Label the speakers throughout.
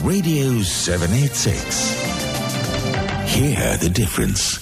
Speaker 1: Radio 786. Hear the difference.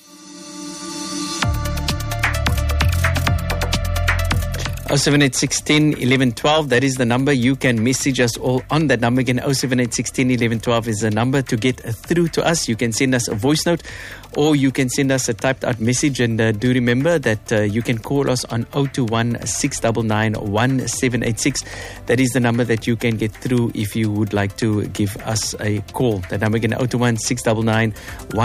Speaker 2: Oh, 07816 1112, that is the number. You can message us all on that number again. 07816 1112 is the number to get through to us. You can send us a voice note or you can send us a typed out message. And do remember that you can call us on 021 699 1786. That is the number that you can get through if you would like to give us a call. That number again, 021 699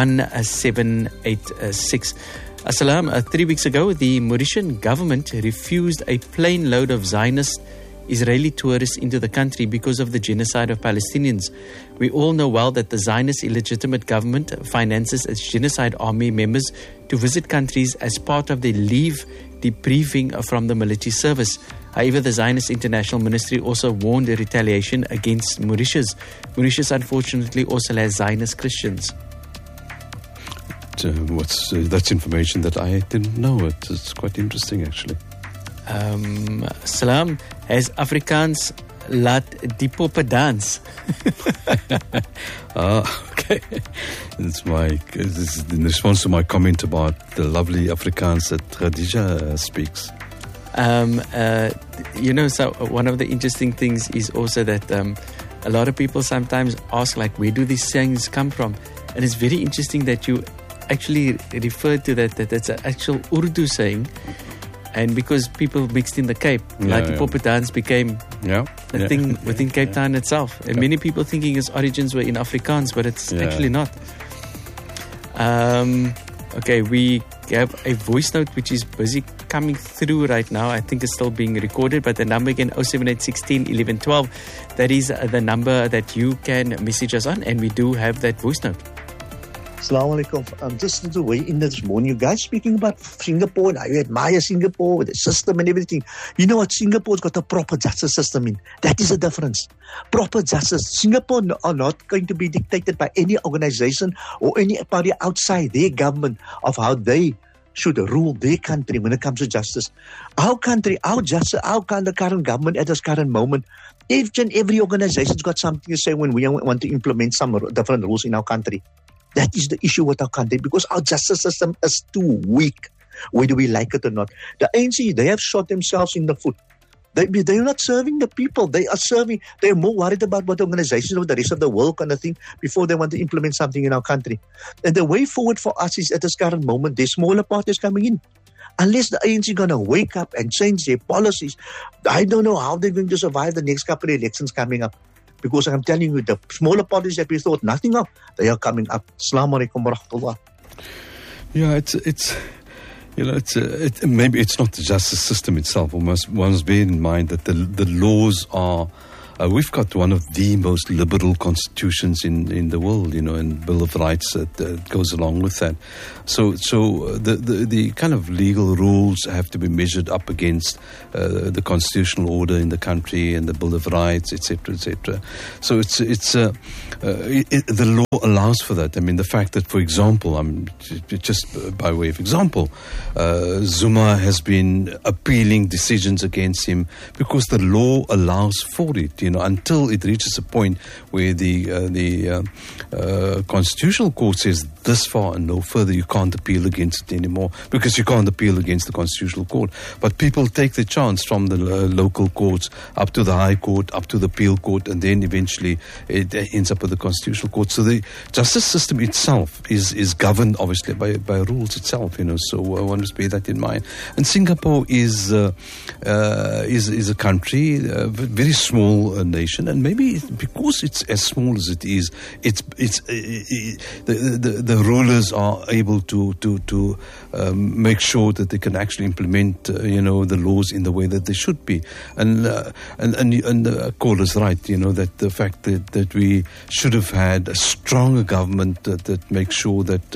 Speaker 2: 1786. Assalam, 3 weeks ago, the Mauritian government refused a plane load of Zionist Israeli tourists into the country because of the genocide of Palestinians. We all know well that the Zionist illegitimate government finances its genocide army members to visit countries as part of their leave debriefing from the military service. However, the Zionist International Ministry also warned of retaliation against Mauritius. Mauritius, unfortunately, also has Zionist Christians.
Speaker 3: That's information that I didn't know. It's quite interesting, actually.
Speaker 2: Salam, has Afrikaans laat die poppe dans?
Speaker 3: Okay. This is in response to my comment about the lovely Afrikaans that Khadija speaks.
Speaker 2: So one of the interesting things is also that a lot of people sometimes ask, like, where do these sayings come from? And it's very interesting that you actually referred to that's an actual Urdu saying, and because people mixed in the Cape, Poppe dance became a thing within Cape Town itself, and many people thinking its origins were in Afrikaans, but it's actually not. Okay, we have a voice note which is busy coming through right now. I think it's still being recorded, but the number again, 07816 1112, that is the number that you can message us on, and we do have that voice note.
Speaker 4: Assalamu alaikum. Just to weigh in this morning, you guys speaking about Singapore, and I admire Singapore with the system and everything. You know what? Singapore's got a proper justice system in. That is the difference. Proper justice. Singapore are not going to be dictated by any organization or any party outside their government of how they should rule their country when it comes to justice. Our country, our justice, the current government at this current moment, each and every organization's got something to say when we want to implement some different rules in our country. That is the issue with our country, because our justice system is too weak, whether we like it or not. The ANC, they have shot themselves in the foot. They are not serving the people. They are more worried about what organizations of the rest of the world kind of thing before they want to implement something in our country. And the way forward for us is at this current moment, there's smaller parties coming in. Unless the ANC is going to wake up and change their policies, I don't know how they're going to survive the next couple of elections coming up. Because I'm telling you, the smaller parties that we thought nothing of, they are coming up. Assalamu alaikum wa rahmatullah.
Speaker 3: Yeah, maybe it's not the justice system itself. One must bear in mind that the laws are. We've got one of the most liberal constitutions in the world, and Bill of Rights that goes along with that. So the kind of legal rules have to be measured up against the constitutional order in the country and the Bill of Rights, etc., etc. So the law allows for that. I mean, the fact that, for example, just by way of example, Zuma has been appealing decisions against him because the law allows for it. Until it reaches a point where the Constitutional Court says this far and no further, you can't appeal against it anymore, because you can't appeal against the Constitutional Court. But people take the chance from the local courts up to the High Court, up to the Appeal Court, and then eventually it ends up with the Constitutional Court. So the justice system itself is governed, obviously, by rules itself. So one must bear that in mind. And Singapore is a country, a very small nation, and maybe because it's as small as it is, the rulers are able to make sure that they can actually implement the laws in the way that they should be. And Cole is right, that the fact that we should have had a stronger government that makes sure that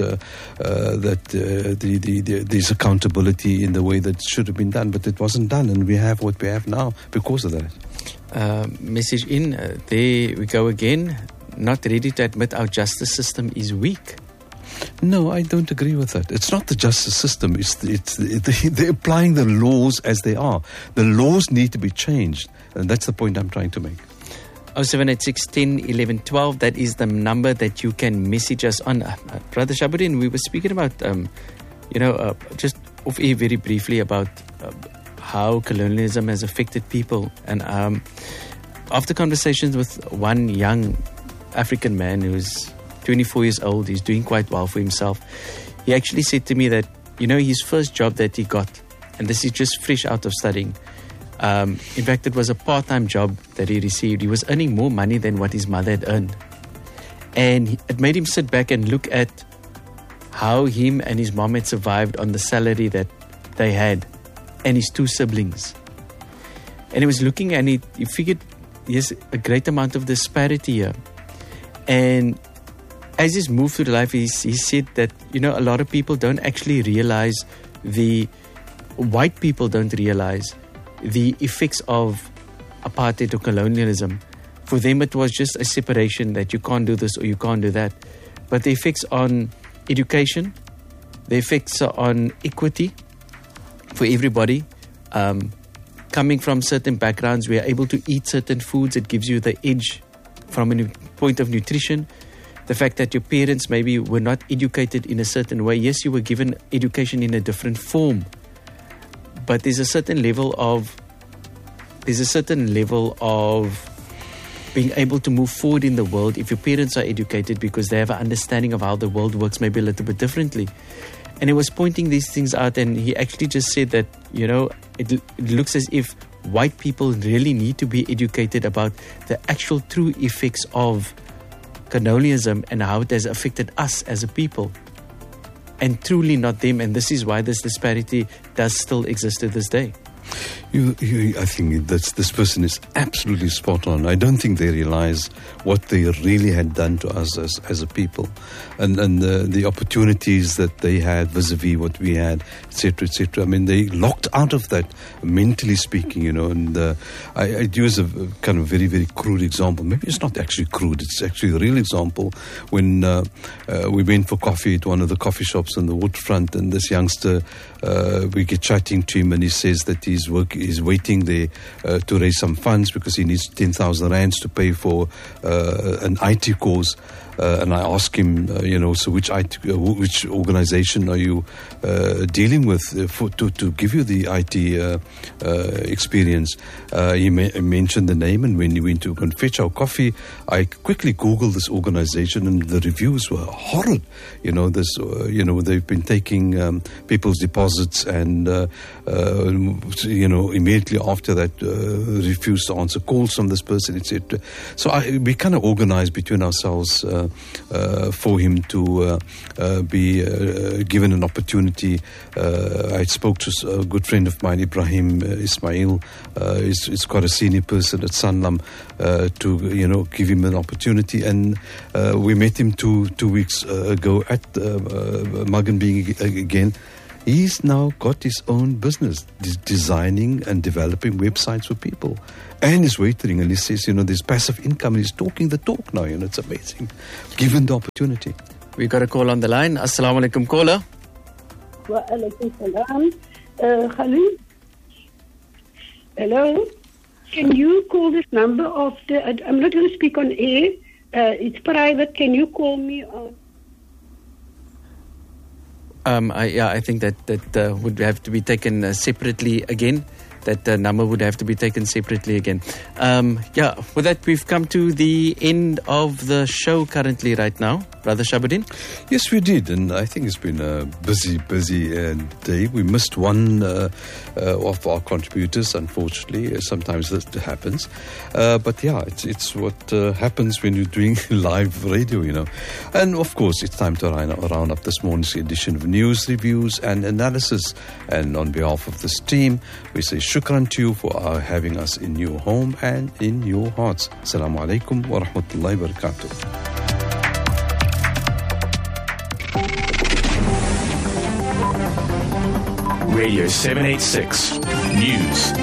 Speaker 3: there's accountability in the way that it should have been done, but it wasn't done, and we have what we have now because of that.
Speaker 2: Message in, there we go again. Not ready to admit our justice system is weak.
Speaker 3: No, I don't agree with that. It's not the justice system. They're applying the laws as they are. The laws need to be changed, and that's the point I'm trying to make.
Speaker 2: 0786 10 11 12. That is the number that you can message us on. Brother Shabuddin, we were speaking about, just off air very briefly about how colonialism has affected people. And after conversations with one young African man who's 24 years old, he's doing quite well for himself. He actually said to me that, his first job that he got, and this is just fresh out of studying, in fact, it was a part-time job that he received. He was earning more money than what his mother had earned. And it made him sit back and look at how him and his mom had survived on the salary that they had, and his two siblings. And he was looking and he figured there's a great amount of disparity here. And as he's moved through life, he said that, a lot of people don't actually realize white people don't realize the effects of apartheid or colonialism. For them, it was just a separation that you can't do this or you can't do that. But the effects on education, the effects on equity for everybody, coming from certain backgrounds, we are able to eat certain foods. It gives you the edge from a point of nutrition. The fact that your parents maybe were not educated in a certain way. Yes, you were given education in a different form, but there's a certain level of being able to move forward in the world if your parents are educated, because they have an understanding of how the world works maybe a little bit differently. And he was pointing these things out, and he actually just said that, it looks as if white people really need to be educated about the actual true effects of colonialism and how it has affected us as a people, and truly not them. And this is why this disparity does still exist to this day.
Speaker 3: I think this person is absolutely spot on. I don't think they realize what they really had done to us as a people, and the opportunities that they had vis-a-vis what we had, etc., etc. I mean, they locked out of that, mentally speaking, And I use a kind of very, very crude example. Maybe it's not actually crude; it's actually a real example. When we went for coffee at one of the coffee shops on the waterfront, and this youngster, we get chatting to him, and he says that he's waiting there to raise some funds because he needs 10,000 rands to pay for an IT course. And I asked him, so which organization are you dealing with to give you the IT experience? He mentioned the name, and when he went to go and fetch our coffee, I quickly Googled this organization, and the reviews were horrid. They've been taking people's deposits, and immediately after that refused to answer calls from this person, etc. So we kind of organized between ourselves for him to be given an opportunity. I spoke to a good friend of mine, Ibrahim Ismail. He's quite a senior person at Sanlam, to give him an opportunity, and we met him two weeks ago at Muggenbean again. He's now got his own business, designing and developing websites for people. And he's waitering, and he says, there's passive income, and he's talking the talk now. It's amazing, given the opportunity.
Speaker 2: We got a call on the line. Assalamu alaikum, caller.
Speaker 5: Wa alaikum salam. Khalid? Hello? Can you call this number of I'm not going to speak on air. It's private. Can you call me on?
Speaker 2: I think that would have to be taken separately again. That number would have to be taken separately again. With that, we've come to the end of the show currently right now. Brother Shabuddin?
Speaker 3: Yes, we did, and I think it's been a busy day. We missed one of our contributors, unfortunately. Sometimes that happens. But it's what happens when you're doing live radio, And of course, it's time to round up this morning's edition of news, reviews, and analysis. And on behalf of this team, we say shukran to you for having us in your home and in your hearts. Assalamu alaikum wa rahmatullahi wa barakatuh.
Speaker 1: Radio 786 News.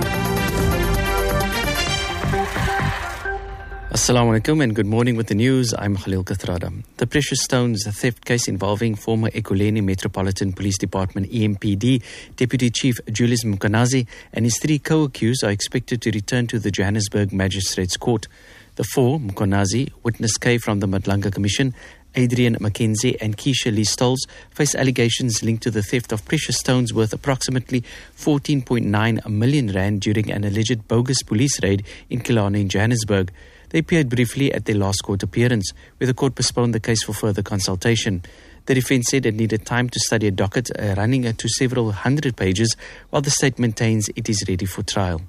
Speaker 2: Assalamu alaikum and good morning with the news. I'm Khalil Kathrada. The precious stones theft case involving former Ekurhuleni Metropolitan Police Department EMPD Deputy Chief Julius Mkhwanazi and his 3 co-accused are expected to return to the Johannesburg Magistrates Court. The four, Mkonazi, Witness K from the Madlanga Commission, Adrian McKenzie and Keisha Lee Stolz, face allegations linked to the theft of precious stones worth approximately 14.9 million rand during an alleged bogus police raid in Killarney in Johannesburg. They appeared briefly at their last court appearance, where the court postponed the case for further consultation. The defence said it needed time to study a docket running to several hundred pages, while the state maintains it is ready for trial.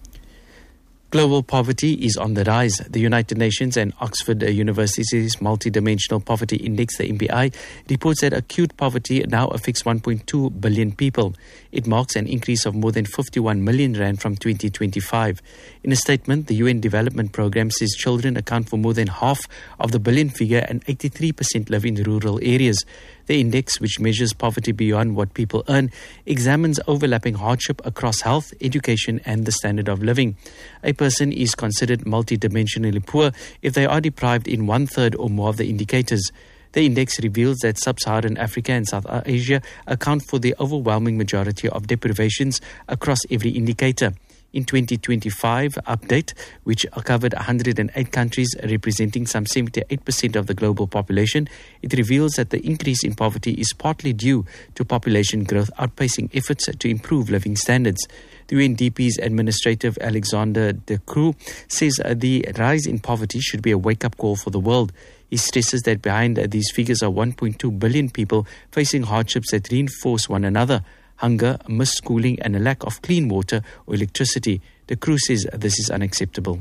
Speaker 2: Global poverty is on the rise. The United Nations and Oxford University's Multidimensional Poverty Index, the MPI, reports that acute poverty now affects 1.2 billion people. It marks an increase of more than 51 million rand from 2025. In a statement, the UN Development Programme says children account for more than half of the billion figure and 83% live in rural areas. The index, which measures poverty beyond what people earn, examines overlapping hardship across health, education and the standard of living. A person is considered multidimensionally poor if they are deprived in 1/3 or more of the indicators. The index reveals that Sub-Saharan Africa and South Asia account for the overwhelming majority of deprivations across every indicator. In 2025 update, which covered 108 countries representing some 78% of the global population, it reveals that the increase in poverty is partly due to population growth outpacing efforts to improve living standards. The UNDP's administrator Alexander De Croo says the rise in poverty should be a wake-up call for the world. He stresses that behind these figures are 1.2 billion people facing hardships that reinforce one another: hunger, missed schooling and a lack of clean water or electricity. The crew says this is unacceptable.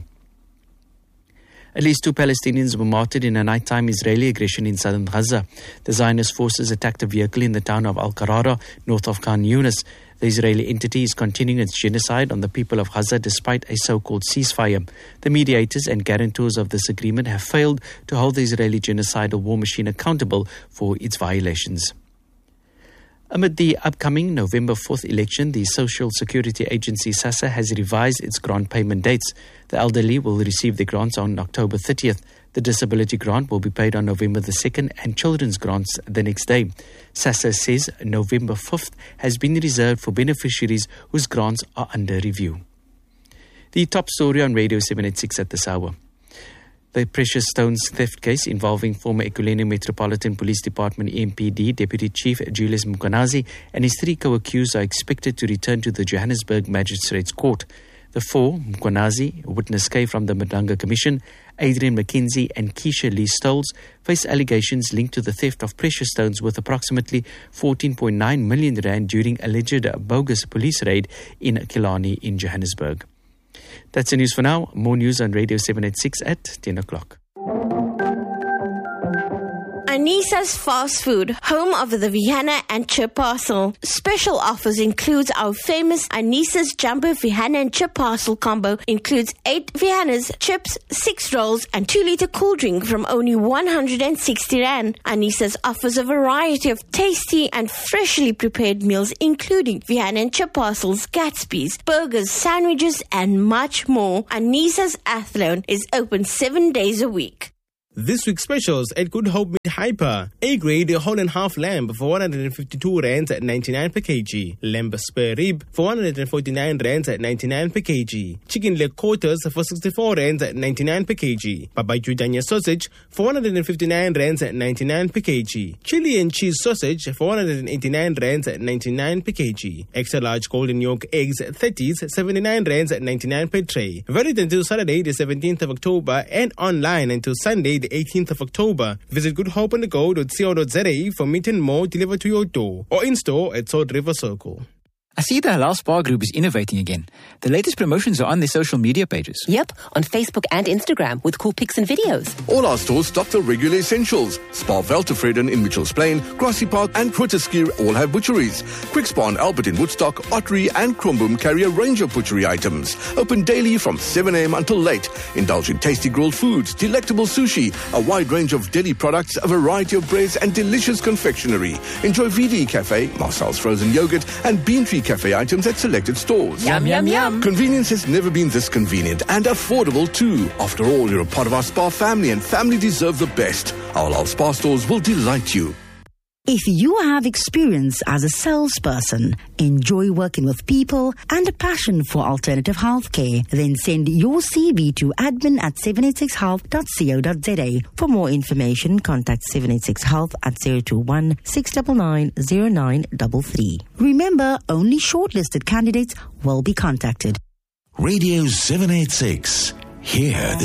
Speaker 2: At least 2 Palestinians were martyred in a nighttime Israeli aggression in southern Gaza. The Zionist forces attacked a vehicle in the town of Al-Qarara, north of Khan Yunis. The Israeli entity is continuing its genocide on the people of Gaza despite a so-called ceasefire. The mediators and guarantors of this agreement have failed to hold the Israeli genocidal war machine accountable for its violations. Amid the upcoming November 4th election, the Social Security Agency SASSA has revised its grant payment dates. The elderly will receive their grants on October 30th. The disability grant will be paid on November the 2nd and children's grants the next day. SASSA says November 5th has been reserved for beneficiaries whose grants are under review. The top story on Radio 786 at this hour. The precious stones theft case involving former Ekurhuleni Metropolitan Police Department EMPD Deputy Chief Julius Mkonazi and his 3 co-accused are expected to return to the Johannesburg Magistrates Court. The 4, Mkonazi, Witness K from the Madlanga Commission, Adrian McKenzie and Keisha Lee Stolz, face allegations linked to the theft of precious stones worth approximately 14.9 million rand during alleged bogus police raid in Killarney in Johannesburg. That's the news for now. More news on Radio 786 at 10 o'clock.
Speaker 6: Anisa's Fast Food, home of the Vihana and Chip Parcel. Special offers includes our famous Anisa's Jumbo Vihana and Chip Parcel combo. Includes 8 Vihanas, chips, 6 rolls and 2-liter cool drink from only 160 rand. Anisa's offers a variety of tasty and freshly prepared meals including Vihana and Chip Parcels, Gatsby's, burgers, sandwiches and much more. Anisa's Athlone is open 7 days a week.
Speaker 7: This week's specials at Good Hope Meat Hyper. A-grade whole and half lamb for 152 rands at 99 per kg. Lamb spare rib for 149 rands at 99 per kg. Chicken leg quarters for 64 rands at 99 per kg. Barbecue Dania sausage for 159 rands at 99 per kg. Chili and cheese sausage for 189 rands at 99 per kg. Extra large golden yolk eggs 30s 79 rands at 99 per tray. Valid until Saturday the 17th of October and online until Sunday the 18th of October. Visit goodhopeandgo.co.za for meat and more delivered to your door or in store at Sword River Circle.
Speaker 8: I see the Halal Spa Group is innovating again. The latest promotions are on their social media pages.
Speaker 9: Yep, on Facebook and Instagram with cool pics and videos.
Speaker 10: All our stores stock the regular essentials. Spa Veltevreden in Mitchells Plain, Grassy Park and Grooteskier all have butcheries. Quick Spa and Albert in Woodstock, Ottery and Kromboom carry a range of butchery items. Open daily from 7 a.m. until late. Indulge in tasty grilled foods, delectable sushi, a wide range of deli products, a variety of breads and delicious confectionery. Enjoy VD Cafe, Marcel's frozen yogurt and Bean Tree Cafe items at selected stores.
Speaker 9: Yum, yum, yum.
Speaker 10: Convenience has never been this convenient and affordable too. After all, you're a part of our Spa family and family deserve the best. Our Halal Spa stores will delight you.
Speaker 11: If you have experience as a salesperson, enjoy working with people, and a passion for alternative healthcare, then send your CV to admin@786health.co.za. For more information, contact 786health at 021 699 0933. Remember, only shortlisted candidates will be contacted.
Speaker 1: Radio 786. Here